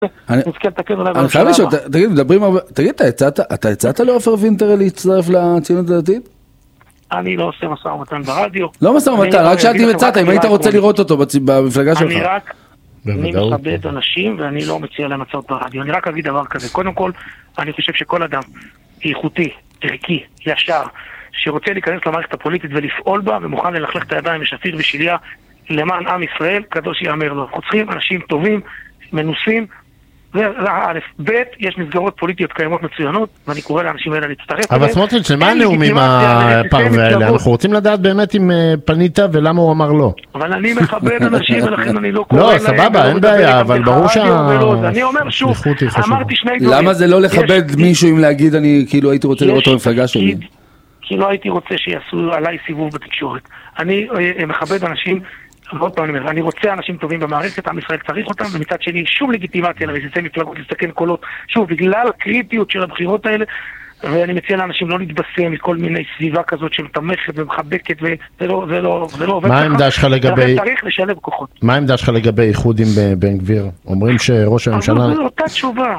נזכה לתקן אולי אני חייב לשאול, תגיד, מדברים הרבה, תגיד, אתה הצעת לעופר וינטר להצטרף לציונות הדתית? אני לא עושה מסע ומתן ברדיו. לא מסע ומתן, רק שאלתי אם הצעת, אם היית רוצה לראות אותו במפלגה שלך. אני מכבד אנשים ואני לא מציע להם הצעות ברדיו. אני רק אגיד דבר כזה. קודם כל, אני חושב שכל אדם איכותי, ערכי, ישר, שרוצה להיכנס למערכת הפוליטית ולפעול בה, ומוכן ללכלך את הידיים בשפיר ושליה למען עם ישראל, קדוש יאמר לו. אנחנו צריכים אנשים טובים, מנוסים, זה א', ב', יש מסגרות פוליטיות קיימות מצוינות, ואני קורא לאנשים האלה להצטרף. אבל סמוטריץ', למה הנאומים הפרווה האלה? אנחנו רוצים לדעת באמת אם פנית ולמה הוא אמר לא. אבל אני מכבד אנשים, ולכן אני לא קורא להם. לא, סבבה, אין בעיה, אבל ברור אני אומר שוב, אמרתי שני דברים. למה זה לא לכבד מישהו אם להגיד, אני כאילו הייתי רוצה לראות אותו במפלגה שלי? כי לא הייתי רוצה שיעשו עליי סיבוב בתקשורת. אני מכבד אנשים, ועוד פעם אני רוצה אנשים טובים במערכת, עם ישראל צריך אותם, ומצד שני שום לגיטימציה לרסיסי מפלגות להסתכן קולות, שוב, בגלל הקריטיות של הבחירות האלה, ואני מציע לאנשים לא להתבשם מכל מיני סביבה כזאת שמתמכת ומחבקת, וזה לא עובד ככה. מה העמדה שלך לגבי... צריך לשלב כוחות. מה העמדה שלך לגבי איחוד עם בן גביר? אומרים שראש הממשלה... אותה תשובה,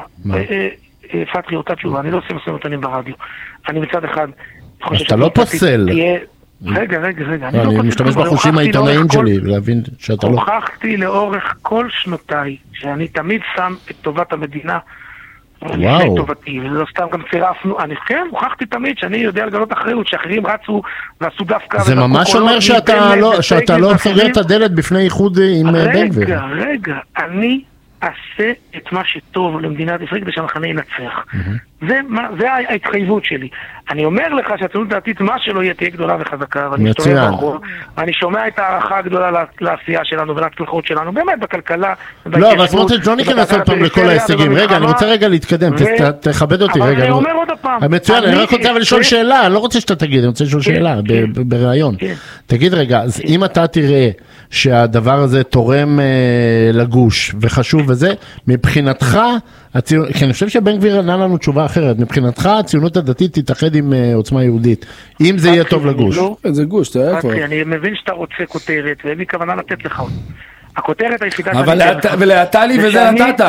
פתחי, אותה תשובה, אני לא עושה מסוים אותנים ברדיו. אני מצד אחד... אתה לא פוסל. רגע. אני משתמש בחושים העיתונאיים שלי, להבין שאתה לא... הוכחתי לאורך כל שנותיי, שאני תמיד שם את טובת המדינה, וואו. טובתי, ולא סתם גם צירפנו, אני כן, הוכחתי תמיד שאני יודע לגלות אחריות, שאחרים רצו ועשו דווקא... זה ממש אומר שאתה לא סוגר את הדלת בפני איחוד עם בן גביר. רגע, אני אעשה את מה שטוב למדינת ישראל כדי שהמחנה ינצח. זה ההתחייבות שלי. אני אומר לך שהציונות הדתית, מה שלא יהיה, תהיה גדולה וחזקה, ואני מסתובב באחור, ואני שומע את הערכה הגדולה לעשייה שלנו ולהצלחות שלנו, באמת בכלכלה. לא, אבל סמוטריץ' לא ניכנס עוד פעם לכל ההישגים. רגע, אני רוצה רגע להתקדם, תכבד אותי רגע. אבל אני אומר עוד פעם. מצוין, אני רק רוצה לשאול שאלה, אני לא רוצה שאתה תגיד, אני רוצה לשאול שאלה ברעיון. תגיד רגע, אז אם אתה תראה שהדבר הזה תורם לגוש וחשוב וזה, מבחינתך, כי אני חושב שבן גביר ענה לנו תשובה אחרת, מבחינתך הציונות הדתית תתאחד עם עוצמה יהודית, אם זה יהיה טוב לגוש. זה גוש, אתה יודע איפה. אני מבין שאתה רוצה כותרת, ואין לי כוונה לתת לך עוד. הכותרת היחידה... ולהתה לי וזה נתת.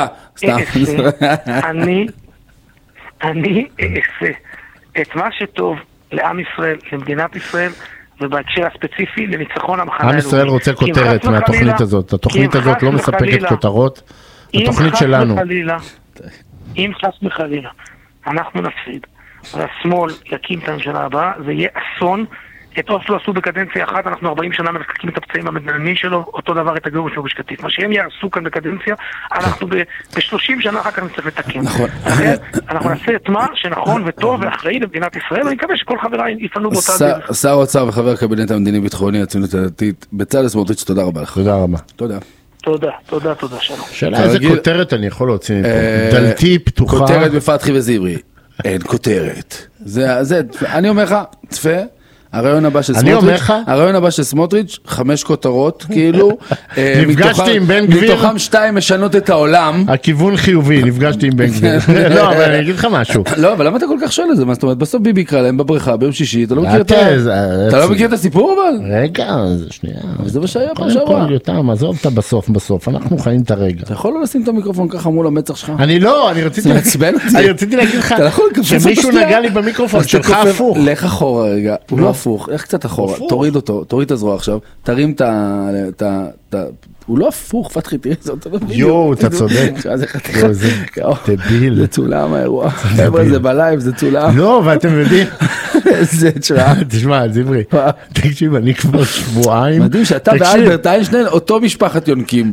אני אעשה את מה שטוב לעם ישראל, למדינת ישראל, ובהקשר הספציפי לניצחון המחנה עם ישראל רוצה כותרת מהתוכנית הזאת. התוכנית הזאת לא מספקת כותרות. התוכנית שלנו. אם חס וחלילה אנחנו נפסיד והשמאל יקים את הממשלה הבאה, זה יהיה אסון. את אוסלו עשו בקדנציה אחת, אנחנו 40 שנה מחכים את הפצעים המדיניים שלו, אותו דבר את הגירוש מגוש קטיף. מה שהם יעשו כאן בקדנציה, אנחנו ב-30 שנה אחר כך נצטרך לתקן. אנחנו נעשה את מה שנכון וטוב ואחראי למדינת ישראל, ואני מקווה שכל חבריי יפעלו באותה דרך. שר האוצר וחבר הקבינט המדיני ביטחוני, הציונות הדתית, בצלאל סמוטריץ', תודה רבה לך. תודה רבה. תודה, שלום. שאלה איזה כותרת אני יכול להוציא מפה. דלתי פתוחה. כותרת בפתחי וזיברי. אין כותרת. אני אומר לך, צפה, הרעיון הבא של סמוטריץ', 5 כותרות, כאילו, נפגשתי עם בן גביר, מתוכם 2 משנות את העולם. הכיוון חיובי, נפגשתי עם בן גביר. לא, אבל אני אגיד לך משהו. לא, אבל למה אתה כל כך שואל את זה? מה זאת אומרת, בסוף ביבי יקרא להם בבריכה ביום שישי, אתה לא מכיר את הסיפור אבל? רגע, שנייה. זה מה שהיה פה שעבר. עזוב אותה בסוף, אנחנו חיים את הרגע. אתה יכול לא לשים את המיקרופון ככה מול המצח שלך? אני לא, אני רציתי להגיד לך שמישהו נגע לי במיקרופון שלך הפוך. לך אחורה רגע, הוא לא הפוך, איך קצת אחורה, תוריד אותו, תוריד את הזרוע עכשיו, תרים את הוא לא הפוך, פתחי, תראי, זה אותו דבר. יואו, אתה צודק. זה דביל. זה צולם האירוע. חבר'ה, זה בלייב, זה צולם. לא, ואתם יודעים. זה תשמע, זיברי, תקשיב, אני כבר שבועיים. מדהים שאתה ואלברט איינשטיין אותו משפחת יונקים.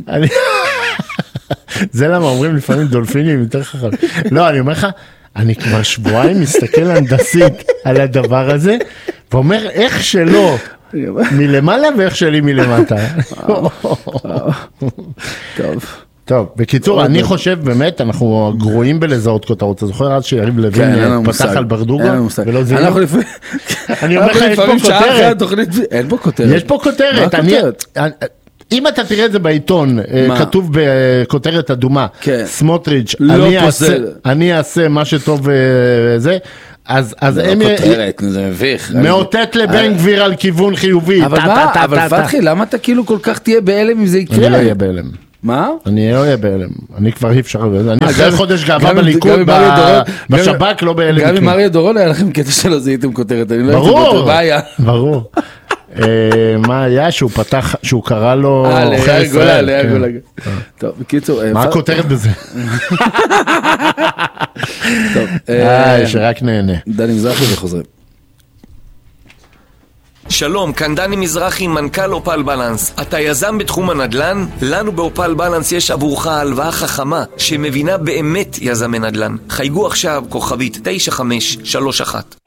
זה למה אומרים לפעמים דולפינים יותר חכם. לא, אני אומר לך, אני כבר שבועיים מסתכל הנדסית על הדבר הזה, ואומר איך שלא מלמעלה ואיך שלי מלמטה. טוב, בקיצור, אני חושב באמת, אנחנו גרועים בלזהות כותרות. אתה זוכר אז שיריב לוין פתח על ברדוגה? אני אומר לך, יש פה כותרת. אין פה כותרת. יש פה כותרת. אם אתה תראה את זה בעיתון, כתוב בכותרת אדומה, סמוטריץ', אני אעשה מה שטוב זה, אז הם מאותת לבן גביר על כיוון חיובי. אבל פתחי, למה אתה כאילו כל כך תהיה בהלם אם זה יקרה? אני לא אהיה בהלם. מה? אני לא אהיה בהלם, אני כבר אי אפשר, אני אחרי חודש גאווה בליכוד, בשב"כ לא בהלם. גם עם אריה דורון היה לכם קטע שלו, זיהיתם כותרת, אני לא הייתי ברור, ברור. מה היה שהוא פתח, שהוא קרא לו עוכר ישראל. טוב, בקיצור. מה הכותרת בזה? טוב. שרק נהנה. דני מזרחי וחוזרים. שלום, כאן דני מזרחי, מנכ"ל אופל בלנס. אתה יזם בתחום הנדל"ן? לנו באופל בלנס יש עבורך הלוואה חכמה שמבינה באמת יזמי נדל"ן. חייגו עכשיו כוכבית 9531.